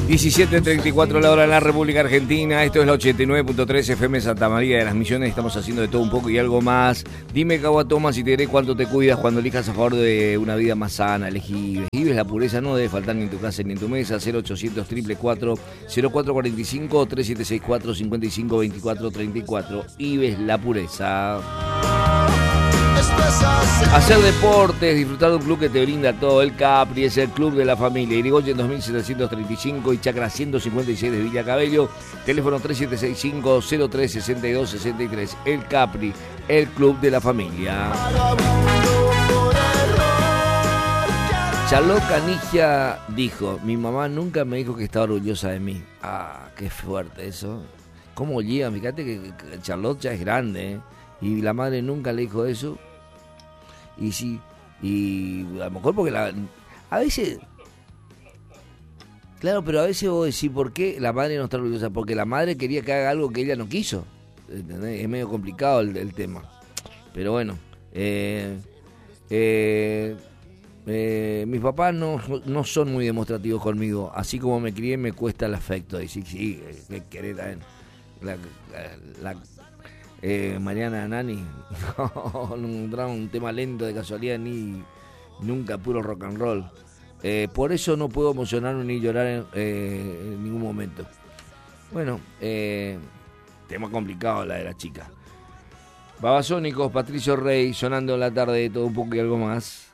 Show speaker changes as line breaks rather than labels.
17:34 la hora en la República Argentina. Esto es la 89.3 FM Santa María de las Misiones. Estamos haciendo de todo un poco y algo más. Dime, Caguatoma, si te diré cuánto te cuidas cuando elijas a favor de una vida más sana. Elegí Ives. Ives, la pureza no debe faltar ni en tu casa ni en tu mesa. 0800 444 0445 3764 55 24 34. Ives, la pureza. Hacer deportes, disfrutar de un club que te brinda todo. El Capri es el club de la familia. Irigoyen 2735 y Chacra 156 de Villa Cabello. Teléfono 3765-036263. El Capri, el club de la familia. Charlotte Canigia dijo: mi mamá nunca me dijo que estaba orgullosa de mí. Ah, qué fuerte eso. ¿Cómo llega? Fíjate que Charlotte ya es grande, ¿eh? Y la madre nunca le dijo eso. Y sí, y a lo mejor porque a veces, claro, pero a veces vos decís, ¿por qué la madre no está orgullosa? Porque la madre quería que haga algo que ella no quiso, ¿entendés? Es medio complicado el tema, pero bueno, mis papás no son muy demostrativos conmigo, así como me crié me cuesta el afecto, y sí, que querer también, Mariana Nani, no un tema lento de casualidad ni nunca puro rock and roll. Por eso no puedo emocionarme ni llorar en ningún momento. Bueno, tema complicado la de la chica. Babasónicos, Patricio Rey, sonando en la tarde de todo un poco y algo más.